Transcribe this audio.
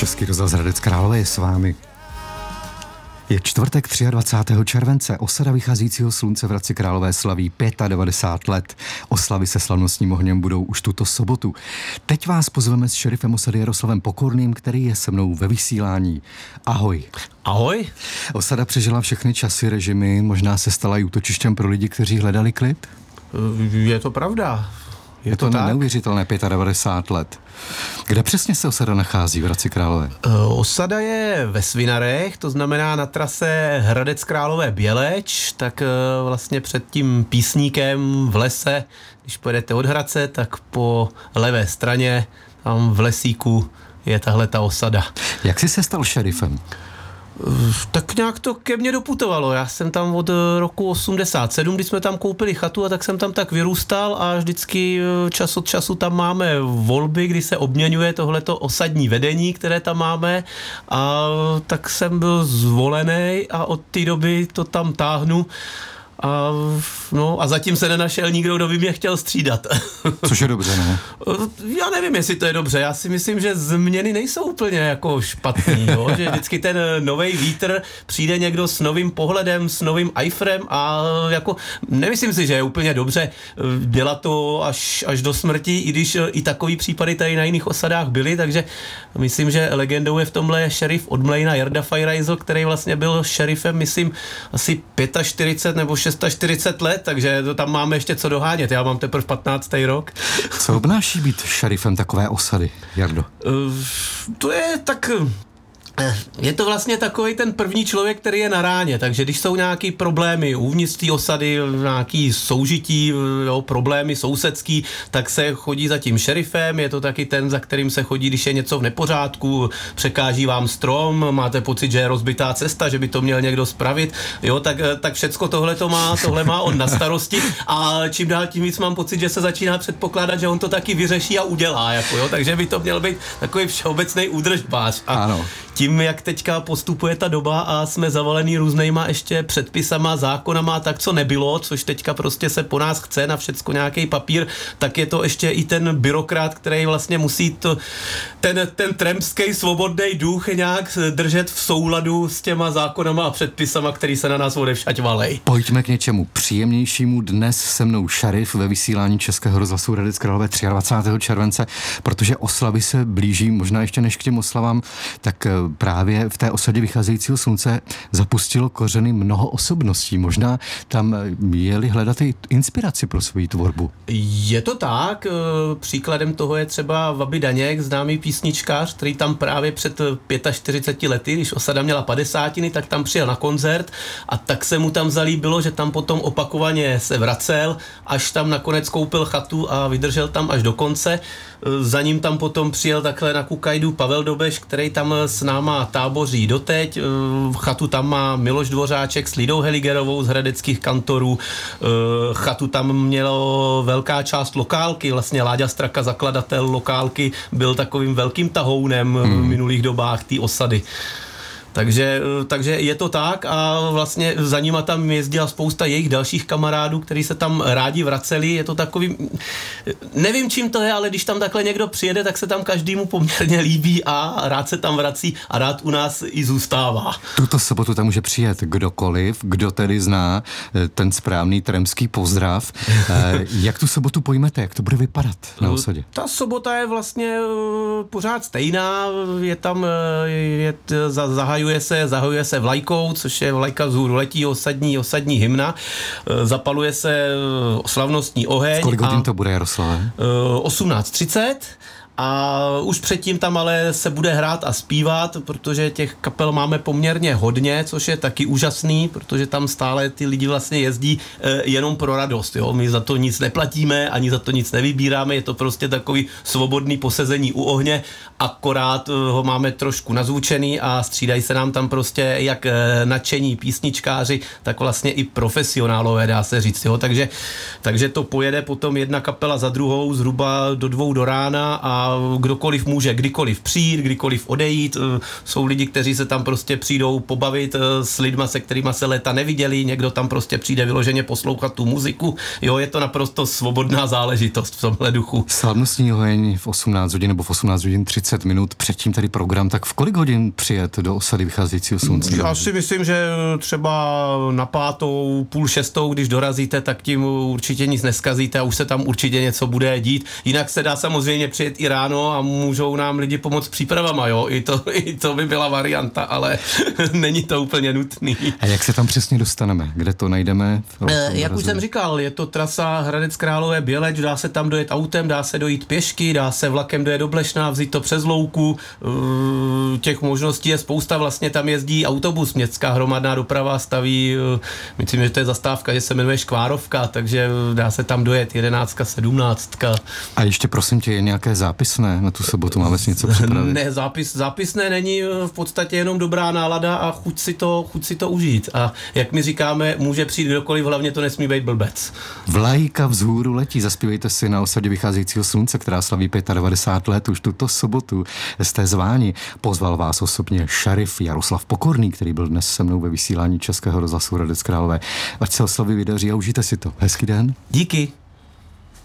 Český rozhlas Hradec Králové je s vámi. Je čtvrtek 23. července, osada vycházícího slunce v Hradci Králové slaví 95 let. Oslavy se slavnostním ohněm budou už tuto sobotu. Teď vás pozveme s šerifem osady Jaroslavem Pokorným, který je se mnou ve vysílání. Ahoj. Ahoj. Osada přežila všechny časy, režimy, možná se stala i útočištěm pro lidi, kteří hledali klid? Je to pravda. Je to neuvěřitelné 95 let. Kde přesně se osada nachází v Hradci Králové? Osada je ve Svinarech, to znamená na trase Hradec Králové Běleč, tak vlastně před tím Písníkem v lese, když pojedete od Hradce, tak po levé straně, tam v lesíku je tahle ta osada. Jak jsi se stal šerifem? Tak nějak to ke mně doputovalo. Já jsem tam od roku 87, kdy jsme tam koupili chatu, a tak jsem tam tak vyrůstal a vždycky čas od času tam máme volby, kdy se obměňuje tohleto osadní vedení, které tam máme, a tak jsem byl zvolený a od té doby to tam táhnu. A zatím se nenašel nikdo, kdo by mě chtěl střídat. Což je dobře, ne? Já nevím, jestli to je dobře. Já si myslím, že změny nejsou úplně jako špatný, jo? Že vždycky ten novej vítr, přijde někdo s novým pohledem, s novým ajfrem a jako nemyslím si, že je úplně dobře dělat to až do smrti, i když i takový případy tady na jiných osadách byly, takže myslím, že legendou je v tomhle šerif od Mlejna Jarda Fajrajzl, který vlastně byl šerifem, myslím, asi 45 nebo 46 let, takže to tam máme ještě co dohánět. Já mám teprve 15. rok. Co obnáší být šerifem takové osady, Jardo? To je tak... Je to vlastně takový ten první člověk, který je na ráně, takže když jsou nějaký problémy uvnitř té osady, nějaký soužití, jo, problémy sousedský, tak se chodí za tím šerifem, je to taky ten, za kterým se chodí, když je něco v nepořádku, překáží vám strom, máte pocit, že je rozbitá cesta, že by to měl někdo spravit, jo, tak všecko tohle má on na starosti a čím dál tím víc mám pocit, že se začíná předpokládat, že on to taky vyřeší a udělá, jako jo, takže by to měl být takový všeobecný údržbář. Ano. Tím, jak teďka postupuje ta doba a jsme zavalený různýma ještě předpisama, zákonama, tak co nebylo, což teďka prostě se po nás chce na všecko nějaký papír, tak je to ještě i ten byrokrat, který vlastně musí ten trampský svobodný duch nějak držet v souladu s těma zákonama a předpisama, který se na nás odevšať valej. Pojďme k něčemu příjemnějšímu. Dnes se mnou šerif ve vysílání Českého rozhlasu Hradec Králové 23. července, protože oslavy se blíží, možná ještě než k těm oslavám, tak právě v té osadě vycházejícího slunce zapustilo kořeny mnoho osobností. Možná tam jeli hledat i inspiraci pro svou tvorbu. Je to tak. Příkladem toho je třeba Vaby Daněk, známý písničkář, který tam právě před 45 lety, když osada měla 50, tak tam přijel na koncert a tak se mu tam zalíbilo, že tam potom opakovaně se vracel, až tam nakonec koupil chatu a vydržel tam až do konce. Za ním tam potom přijel takhle na Kukajdu Pavel Dobeš, který tam s náma táboří doteď. Chatu tam má Miloš Dvořáček s Lidou Heligerovou z hradeckých kantorů. Chatu tam mělo velká část lokálky, vlastně Láďa Straka, zakladatel lokálky, byl takovým velkým tahounem v minulých dobách té osady. Takže je to tak a vlastně za nima tam jezdila spousta jejich dalších kamarádů, kteří se tam rádi vraceli. Je to takový, nevím čím to je, ale když tam takhle někdo přijede, tak se tam každému poměrně líbí a rád se tam vrací a rád u nás i zůstává. Tuto sobotu tam může přijet kdokoliv, kdo tedy zná ten správný trampský pozdrav. Jak tu sobotu pojmete, jak to bude vypadat na osadě? Ta sobota je vlastně pořád stejná, je tam zahajuje se vlajkou, což je vlajka vzhůru letí, osadní hymna. Zapaluje se slavnostní oheň. V kolik hodin to bude, Jaroslave? 18:30. A už předtím tam ale se bude hrát a zpívat, protože těch kapel máme poměrně hodně, což je taky úžasný, protože tam stále ty lidi vlastně jezdí jenom pro radost. Jo? My za to nic neplatíme, ani za to nic nevybíráme, je to prostě takový svobodný posezení u ohně, akorát ho máme trošku nazvučený a střídají se nám tam prostě jak nadšení písničkáři, tak vlastně i profesionálové, dá se říct. Jo? Takže to pojede potom jedna kapela za druhou zhruba do 2 do rána a a kdokoliv může kdykoliv přijít, kdykoliv odejít. Jsou lidi, kteří se tam prostě přijdou pobavit s lidma, se kterýma se léta neviděli, někdo tam prostě přijde vyloženě poslouchat tu muziku. Jo, je to naprosto svobodná záležitost v tomhle duchu. Slavnostní oheň v 18 hodin nebo v 18 hodin 30 minut, předtím tady program, tak v kolik hodin přijet do osady vycházejícího slunce? Já si myslím, že třeba na 5:30, 5:30, když dorazíte, tak tím určitě nic neskazíte a už se tam určitě něco bude dít. Jinak se dá samozřejmě přijet i ráno a můžou nám lidi pomoct přípravama, jo. I to by byla varianta, ale není to úplně nutný. A jak se tam přesně dostaneme? Kde to najdeme? Jak už jsem říkal, je to trasa Hradec Králové Běleč, dá se tam dojet autem, dá se dojít pěšky, dá se vlakem dojet do Blešna, vzít to přes louku. Těch možností je spousta, vlastně tam jezdí autobus, městská hromadná doprava staví, myslím, že to je zastávka, že se jmenuje Škvárovka, takže dá se tam dojet 11, 17. A ještě prosím tě, je nějaké zápisné na tu sobotu? Máme si něco připravit? Ne, zápisné není, v podstatě jenom dobrá nálada a chuť si to užít. A jak my říkáme, může přijít kdokoliv, hlavně to nesmí být blbec. Vlajka vzhůru letí, zaspívejte si na osadě vycházejícího slunce, která slaví 95 let už tuto sobotu. Jste zváni. Pozval vás osobně šerif Jaroslav Pokorný, který byl dnes se mnou ve vysílání Českého rozhlasu Hradec Králové. Ať se oslavy vydaří a užijte si to. Hezký den. Díky.